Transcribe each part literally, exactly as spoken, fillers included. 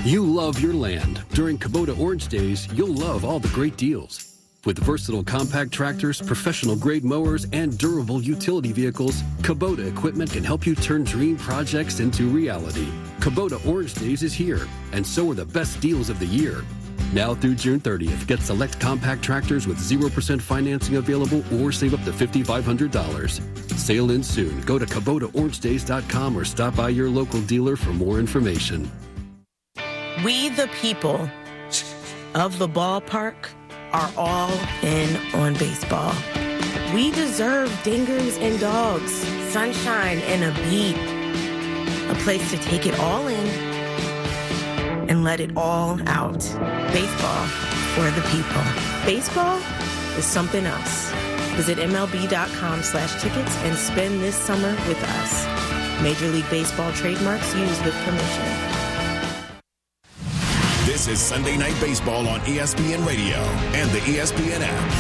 You love your land. During Kubota Orange Days, you'll love all the great deals. With versatile compact tractors, professional-grade mowers, and durable utility vehicles, Kubota equipment can help you turn dream projects into reality. Kubota Orange Days is here, and so are the best deals of the year. Now through June thirtieth, get select compact tractors with zero percent financing available or save up to five thousand five hundred dollars. Sale ends soon. Go to Kubota Orange Days dot com or stop by your local dealer for more information. We, the people of the ballpark, are all in on baseball. We deserve dingers and dogs, sunshine and a beat, a place to take it all in and let it all out. Baseball for the people. Baseball is something else. Visit M L B dot com slash tickets and spend this summer with us. Major League Baseball trademarks used with permission. This is Sunday Night Baseball on E S P N Radio and the E S P N app.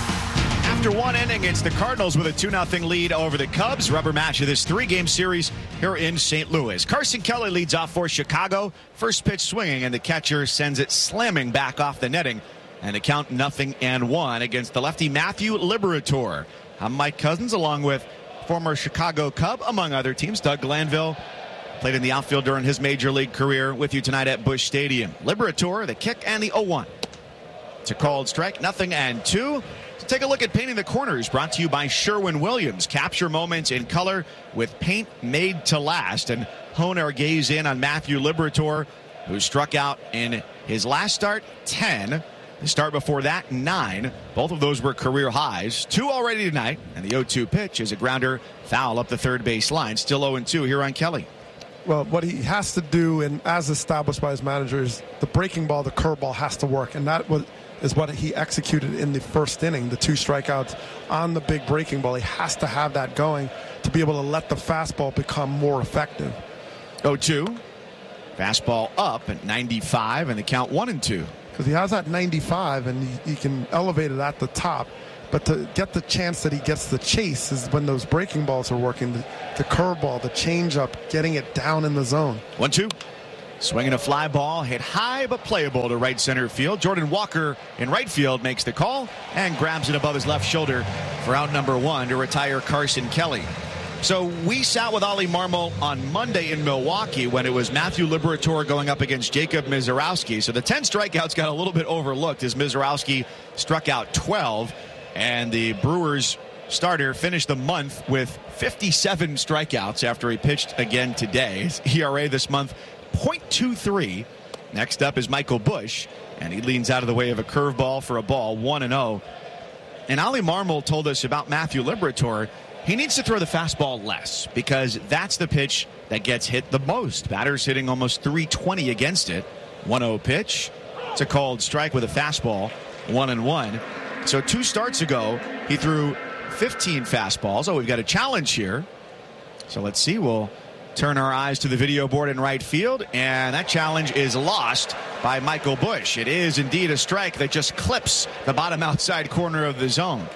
After one inning, it's the Cardinals with a two nothing lead over the Cubs. Rubber match of this three-game series here in Saint Louis. Carson Kelly leads off for Chicago. First pitch swinging, and the catcher sends it slamming back off the netting. And the count nothing and one against the lefty Matthew Liberatore. I'm Mike Cousins along with former Chicago Cub, among other teams, Doug Glanville. Played in the outfield during his major league career with you tonight at Busch Stadium. Liberatore, the kick, and the oh one. It's a called strike, nothing and two. So take a look at Painting the Corners, brought to you by Sherwin-Williams. Capture moments in color with paint made to last. And hone our gaze in on Matthew Liberatore, who struck out in his last start, ten. The start before that, nine. Both of those were career highs. Two already tonight, and the oh two pitch is a grounder foul up the third base line. Still oh and two here on Kelly. Well, what he has to do, and as established by his manager, is the breaking ball, the curveball has to work. And that was, is what he executed in the first inning, the two strikeouts on the big breaking ball. He has to have that going to be able to let the fastball become more effective. oh two. Fastball up at ninety-five, and the count one and two. Because he has that ninety-five, and he, he can elevate it at the top. But to get the chance that he gets the chase is when those breaking balls are working. The, the curveball, the changeup, getting it down in the zone. one two. Swinging a fly ball, hit high but playable to right center field. Jordan Walker in right field makes the call and grabs it above his left shoulder for out number one to retire Carson Kelly. So we sat with Ollie Marmol on Monday in Milwaukee when it was Matthew Liberatore going up against Jacob Misiorowski. So the ten strikeouts got a little bit overlooked as Misiorowski struck out twelve. And the Brewers starter finished the month with fifty-seven strikeouts after he pitched again today. His E R A this month, point two three. Next up is Michael Busch, and he leans out of the way of a curveball for a ball, one and oh. And Ollie Marmol told us about Matthew Liberatore. He needs to throw the fastball less because that's the pitch that gets hit the most. Batters hitting almost three twenty against it. one oh pitch. It's a called strike with a fastball, one and one. So two starts ago, he threw fifteen fastballs. Oh, we've got a challenge here. So let's see. We'll turn our eyes to the video board in right field, and that challenge is lost by Michael Busch. It is indeed a strike that just clips the bottom outside corner of the zone.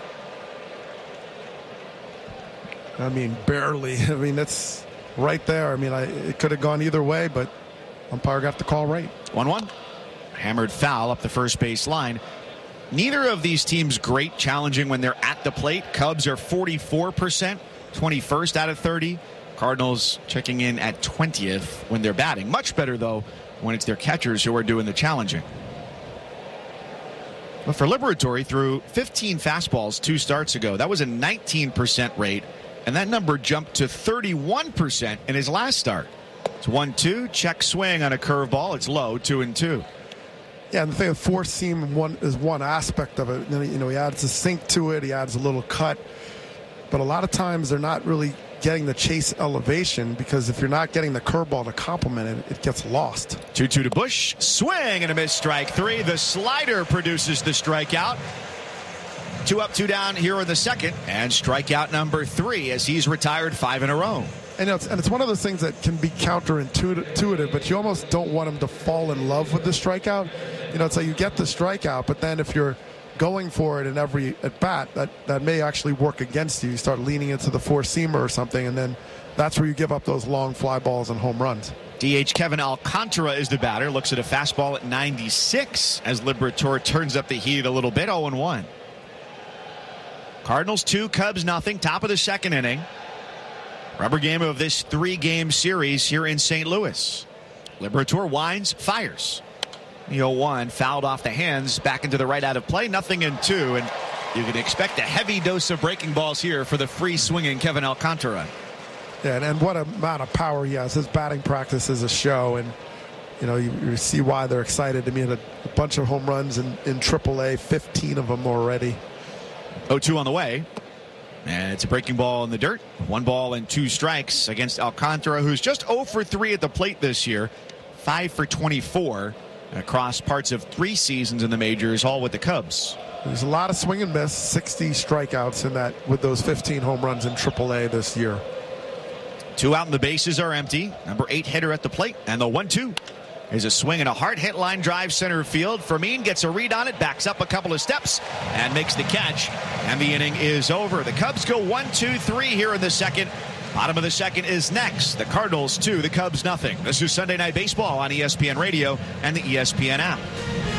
I mean, barely. I mean, that's right there. I mean, I, it could have gone either way, but umpire got the call right. one one. Hammered foul up the first base line. Neither of these teams great challenging when they're at the plate. Cubs are forty-four percent, twenty-first out of thirty. Cardinals checking in at twentieth when they're batting. Much better, though, when it's their catchers who are doing the challenging. But for Liberatore, threw fifteen fastballs two starts ago. That was a nineteen percent rate, and that number jumped to thirty-one percent in his last start. It's one two, check swing on a curveball. It's low, two and two. Yeah, and the thing with four seam one is one aspect of it. You know, he adds a sink to it, he adds a little cut. But a lot of times they're not really getting the chase elevation because if you're not getting the curveball to complement it, it gets lost. two two to Busch. Swing and a miss, strike three. The slider produces the strikeout. Two up, two down here in the second. And strikeout number three as he's retired five in a row. And it's, and it's one of those things that can be counterintuitive, but you almost don't want him to fall in love with the strikeout. You know, it's like you get the strikeout, but then if you're going for it in every at bat, that, that may actually work against you. You start leaning into the four-seamer or something, and then that's where you give up those long fly balls and home runs. D H Kevin Alcantara is the batter. Looks at a fastball at ninety-six as Liberatore turns up the heat a little bit. oh and one. Cardinals two, Cubs nothing. Top of the second inning. Rubber game of this three-game series here in Saint Louis. Liberatore winds, fires. The oh one fouled off the hands, back into the right out of play. Nothing in two, and you can expect a heavy dose of breaking balls here for the free-swinging Kevin Alcantara. Yeah, and, and what amount of power he has. His batting practice is a show, and you know you, you see why they're excited. I mean, a, a bunch of home runs in, in triple A, fifteen of them already. oh two on the way. And it's a breaking ball in the dirt. One ball and two strikes against Alcantara, who's just oh for three at the plate this year. five for twenty-four across parts of three seasons in the majors, all with the Cubs. There's a lot of swing and miss, sixty strikeouts in that with those fifteen home runs in triple A this year. Two out and the bases are empty. Number eight hitter at the plate, and the one two is a swing and a hard hit line drive center field. Fermin gets a read on it, backs up a couple of steps, and makes the catch. And the inning is over. The Cubs go one, two, three here in the second. Bottom of the second is next. The Cardinals two, the Cubs nothing. This is Sunday Night Baseball on E S P N Radio and the E S P N app.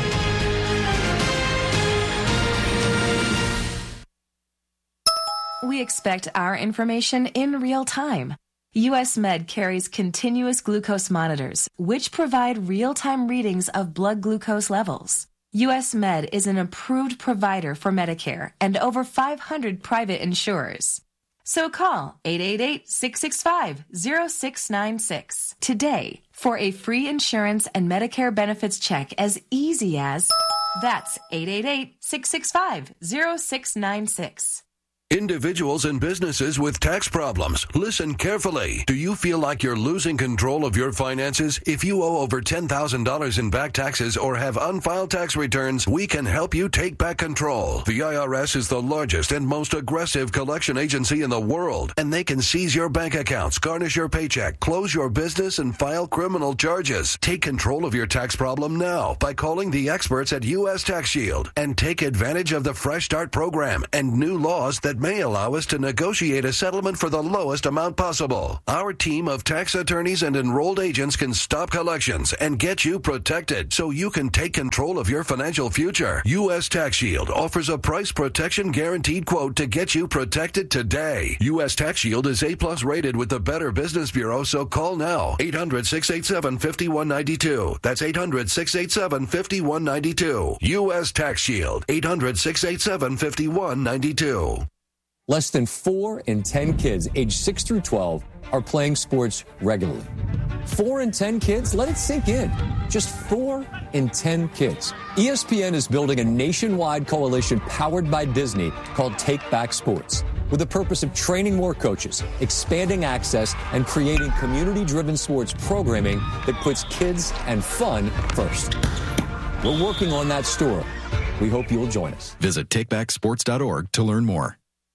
We expect our information in real time. U S Med carries continuous glucose monitors, which provide real-time readings of blood glucose levels. U S Med is an approved provider for Medicare and over five hundred private insurers. So call eight eight eight, six six five, zero six nine six today for a free insurance and Medicare benefits check as easy as... That's eight eight eight, six six five, zero six nine six. Individuals and businesses with tax problems, listen carefully. Do you feel like you're losing control of your finances? If you owe over ten thousand dollars in back taxes or have unfiled tax returns, we can help you take back control. The I R S is the largest and most aggressive collection agency in the world, and they can seize your bank accounts, garnish your paycheck, close your business, and file criminal charges. Take control of your tax problem now by calling the experts at U S Tax Shield and take advantage of the Fresh Start program and new laws that may allow us to negotiate a settlement for the lowest amount possible. Our team of tax attorneys and enrolled agents can stop collections and get you protected so you can take control of your financial future. U S Tax Shield offers a price protection guaranteed quote to get you protected today. U S Tax Shield is A plus rated with the Better Business Bureau, so call now. eight hundred, six eight seven, five one nine two. That's eight hundred, six eight seven, five one nine two. U S Tax Shield. eight hundred, six eight seven, five one nine two. Less than four in ten kids aged six through twelve are playing sports regularly. Four in ten kids? Let it sink in. Just four in ten kids. E S P N is building a nationwide coalition powered by Disney called Take Back Sports, with the purpose of training more coaches, expanding access, and creating community-driven sports programming that puts kids and fun first. We're working on that story. We hope you'll join us. Visit take back sports dot org to learn more.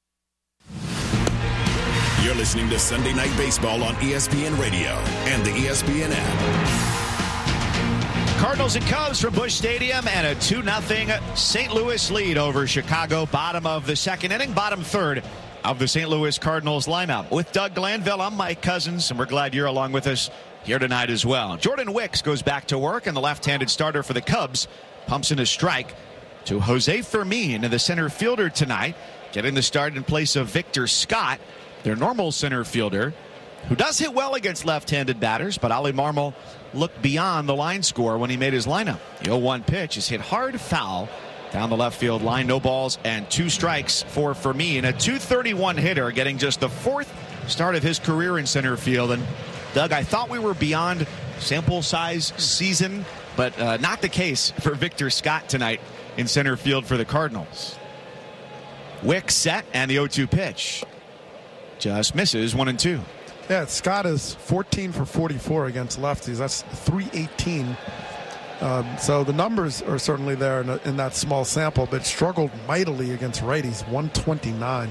You're listening to Sunday Night Baseball on E S P N Radio and the E S P N app. Cardinals and Cubs from Busch Stadium and a two nothing Saint Louis lead over Chicago. Bottom of the second inning, bottom third of the Saint Louis Cardinals lineup. With Doug Glanville, I'm Mike Cousins, and we're glad you're along with us here tonight as well. Jordan Wicks goes back to work, and the left-handed starter for the Cubs pumps in a strike to Jose Fermin, the center fielder tonight, getting the start in place of Victor Scott, their normal center fielder, who does hit well against left-handed batters, but Oli Marmol looked beyond the line score when he made his lineup. The oh one pitch is hit hard foul down the left field line. No balls and two strikes for Fermin. A two thirty-one hitter, getting just the fourth start of his career in center field. And Doug, I thought we were beyond sample size season, but uh, not the case for Victor Scott tonight in center field for the Cardinals. Wicks set, and the oh two pitch just misses. One and two. Yeah, Scott is fourteen for forty-four against lefties. That's three eighteen. Um, so the numbers are certainly there in, a, in that small sample, but struggled mightily against righties. one twenty-nine.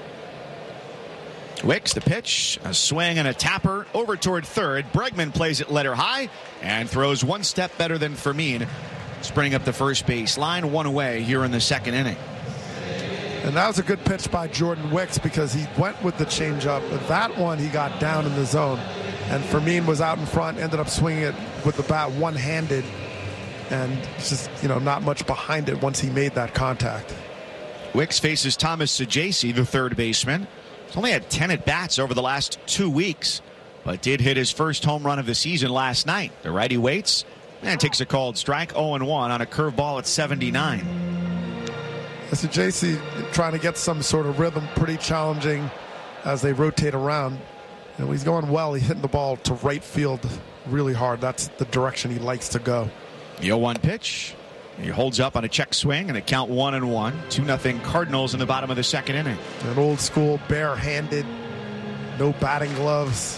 Wicks, the pitch, a swing and a tapper over toward third. Bregman plays it letter high and throws one step better than Fermin, sprinting up the first base line, one away here in the second inning. And that was a good pitch by Jordan Wicks because he went with the changeup, but that one he got down in the zone. And Fermin was out in front, ended up swinging it with the bat one-handed, and just, you know, not much behind it once he made that contact. Wicks faces Thomas Saggese, the third baseman. He's only had ten at-bats over the last two weeks, but did hit his first home run of the season last night. The righty waits and takes a called strike, oh and one on a curveball at seventy-nine. Saggese trying to get some sort of rhythm, pretty challenging as they rotate around. And when he's going well, he's hitting the ball to right field really hard. That's the direction he likes to go. The oh one pitch. He holds up on a check swing and a count one and one. two nothing Cardinals in the bottom of the second inning. An old school bare-handed, no batting gloves.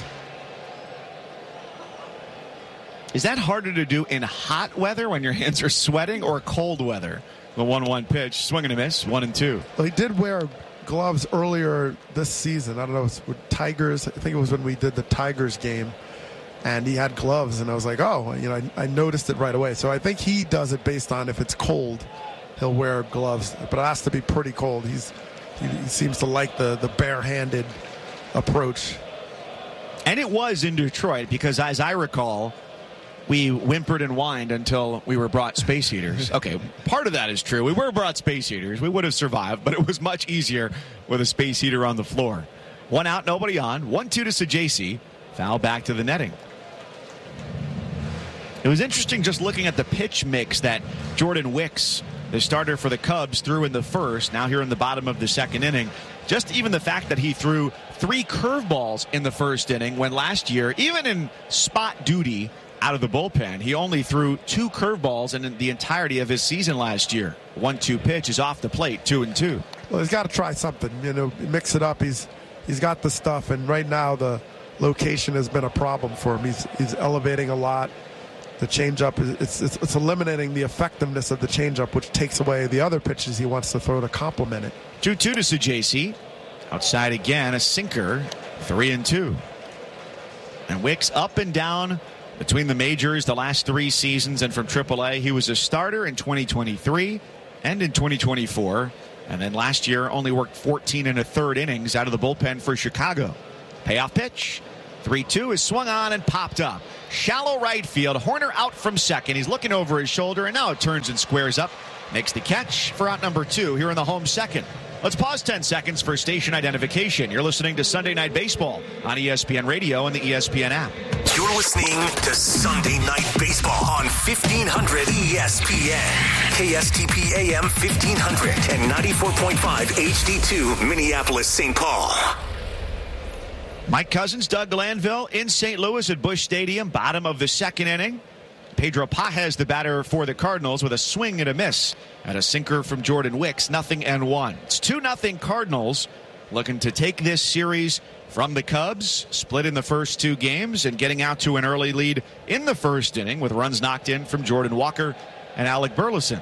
Is that harder to do in hot weather when your hands are sweating, or cold weather? The one one pitch, swing and a miss, one and two. Well, he did wear gloves earlier this season. I don't know, it was with Tigers. I think it was when we did the Tigers game, and he had gloves, and I was like, oh, you know, I, I noticed it right away. So I think he does it based on if it's cold, he'll wear gloves, but it has to be pretty cold. He's he, he seems to like the the bare-handed approach. And it was in Detroit because, as I recall, we whimpered and whined until we were brought space heaters. Okay, part of that is true. We were brought space heaters. We would have survived, but it was much easier with a space heater on the floor. One out, nobody on. one two to Saggese. Foul back to the netting. It was interesting just looking at the pitch mix that Jordan Wicks, the starter for the Cubs, threw in the first. Now here in the bottom of the second inning. Just even the fact that he threw three curveballs in the first inning, when last year, even in spot duty, out of the bullpen, he only threw two curveballs in the entirety of his season last year. one two pitch is off the plate, two and two. Well, he's got to try something, you know, mix it up. He's he's got the stuff, and right now the location has been a problem for him. He's he's elevating a lot. The changeup is it's, it's it's eliminating the effectiveness of the changeup, which takes away the other pitches he wants to throw to complement it. two two to Saggese. Outside again, a sinker, three and two. And Wicks up and down between the majors the last three seasons, and from triple A, he was a starter in twenty twenty-three and in twenty twenty-four. And then last year only worked fourteen and a third innings out of the bullpen for Chicago. Payoff pitch. three two is swung on and popped up. Shallow right field. Horner out from second. He's looking over his shoulder, and now it turns and squares up. Makes the catch for out number two here in the home second. Let's pause ten seconds for station identification. You're listening to Sunday Night Baseball on E S P N Radio and the E S P N app. You're listening to Sunday Night Baseball on fifteen hundred E S P N. K S T P A M fifteen hundred and ninety-four point five H D two, Minneapolis, Saint Paul. Mike Cousins, Doug Glanville in Saint Louis at Busch Stadium, bottom of the second inning. Pedro Pages, the batter for the Cardinals, with a swing and a miss at a sinker from Jordan Wicks, nothing and one. It's two nothing Cardinals, looking to take this series from the Cubs, split in the first two games and getting out to an early lead in the first inning with runs knocked in from Jordan Walker and Alec Burleson.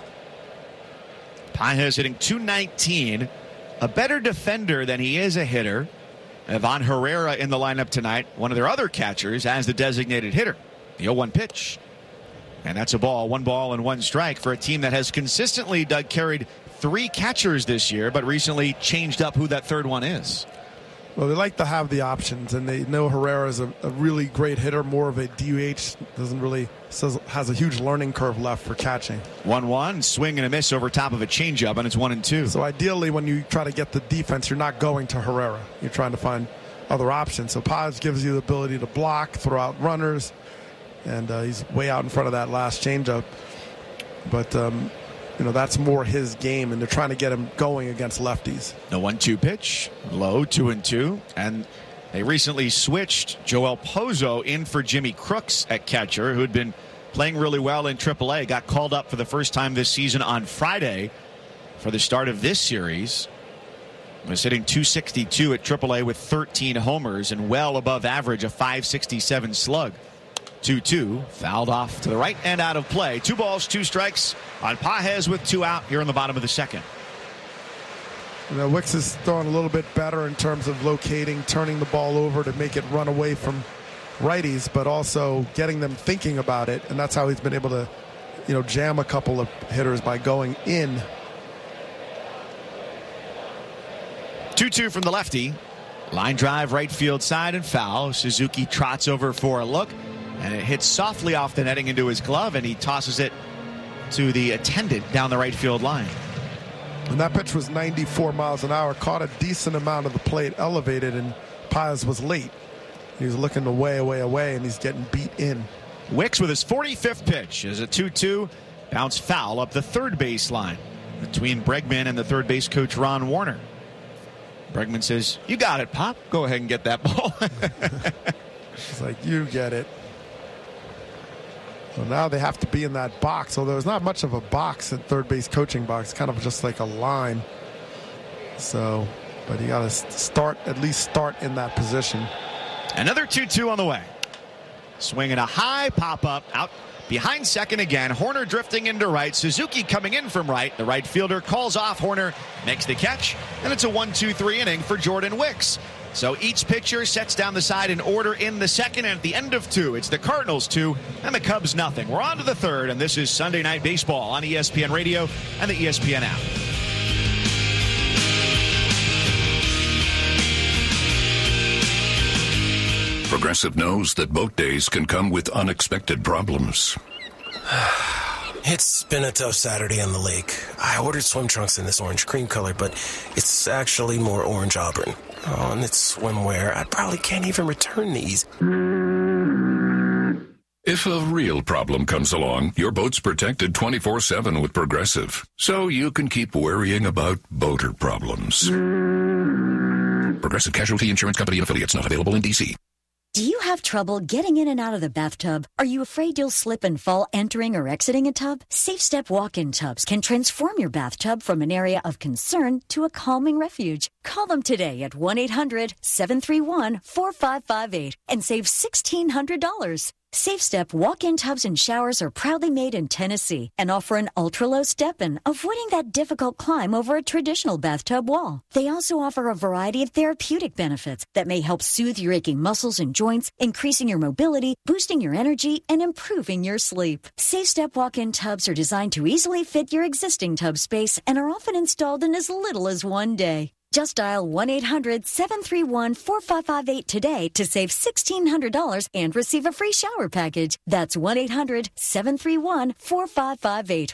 Pages hitting two nineteen, a better defender than he is a hitter. Ivan Herrera in the lineup tonight, one of their other catchers, as the designated hitter. The oh one pitch. And that's a ball, one ball and one strike for a team that has consistently, Doug, carried three catchers this year, but recently changed up who that third one is. Well, they like to have the options, and they know Herrera is a, a really great hitter, more of a D H, doesn't really, says, has a huge learning curve left for catching. one one, swing and a miss over top of a changeup, and it's one and two. So ideally, when you try to get the defense, you're not going to Herrera. You're trying to find other options. So Paz gives you the ability to block, throw out runners, and uh, he's way out in front of that last changeup. But, um, you know, that's more his game, and they're trying to get him going against lefties. The one two pitch, low, two and two. And they recently switched Joel Pozo in for Jimmy Crooks at catcher, who had been playing really well in triple A. Got called up for the first time this season on Friday for the start of this series. Was hitting two sixty-two at triple A with thirteen homers and well above average, a five sixty-seven slug. two two, fouled off to the right and out of play. Two balls, two strikes on Pages with two out here in the bottom of the second. You know, Wicks is throwing a little bit better in terms of locating, turning the ball over to make it run away from righties, but also getting them thinking about it. And that's how he's been able to, you know, jam a couple of hitters by going in. two two from the lefty. Line drive, right field side, and foul. Suzuki trots over for a look, and it hits softly off the netting into his glove, and he tosses it to the attendant down the right field line. And that pitch was ninety-four miles an hour, caught a decent amount of the plate elevated, and Paz was late. He was looking away, away, away, and he's getting beat in. Wicks with his forty-fifth pitch is a two two. Bounce foul up the third base line between Bregman and the third base coach, Ron Warner. Bregman says, "You got it, Pop. Go ahead and get that ball." It's like, you get it. So now they have to be in that box, although there's not much of a box at third base coaching box, kind of just like a line. So, but you got to start, at least start in that position. Another two two on the way. Swinging a high pop-up out behind second again. Horner drifting into right. Suzuki coming in from right. The right fielder calls off Horner, makes the catch, and it's a one two three inning for Jordan Wicks. So each pitcher sets down the side in order in the second, and at the end of two, it's the Cardinals two and the Cubs nothing. We're on to the third, and this is Sunday Night Baseball on E S P N Radio and the E S P N app. Progressive knows that boat days can come with unexpected problems. It's been a tough Saturday on the lake. I ordered swim trunks in this orange cream color, but it's actually more orange auburn. Oh, and it's swimwear. I probably can't even return these. If a real problem comes along, your boat's protected twenty-four seven with Progressive, so you can keep worrying about boater problems. Progressive Casualty Insurance Company and affiliates, not available in D C. Do you have trouble getting in and out of the bathtub? Are you afraid you'll slip and fall entering or exiting a tub? Safe Step walk-in tubs can transform your bathtub from an area of concern to a calming refuge. Call them today at one eight hundred seven three one four five five eight and save sixteen hundred dollars. Safe Step walk-in tubs and showers are proudly made in Tennessee and offer an ultra-low step-in, avoiding that difficult climb over a traditional bathtub wall. They also offer a variety of therapeutic benefits that may help soothe your aching muscles and joints, increasing your mobility, boosting your energy, and improving your sleep. Safe Step walk-in tubs are designed to easily fit your existing tub space and are often installed in as little as one day. Just dial one eight hundred seven three one four five five eight today to save sixteen hundred dollars and receive a free shower package. That's one eight hundred seven three one four five five eight